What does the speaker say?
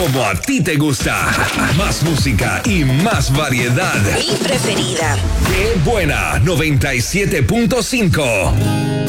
como a ti te gusta. Más música y más variedad. Mi preferida. ¡Qué buena! 97.5.